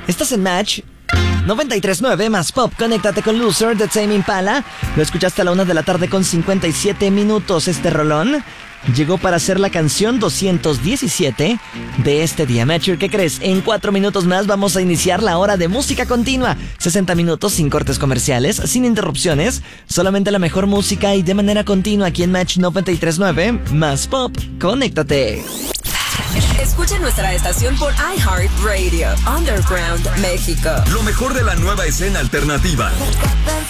Estás en Match 93.9 más Pop. Conéctate con Loser de Tame Impala. Lo escuchaste a la 1 de la tarde con 57 minutos. Este rolón llegó para ser la canción 217 de este día. Matcher, ¿qué crees? En 4 minutos más vamos a iniciar la hora de música continua. 60 minutos sin cortes comerciales, sin interrupciones, solamente la mejor música y de manera continua aquí en Match 93.9 más Pop. Conéctate. Escucha nuestra estación por iHeartRadio, Underground, México. Lo mejor de la nueva escena alternativa.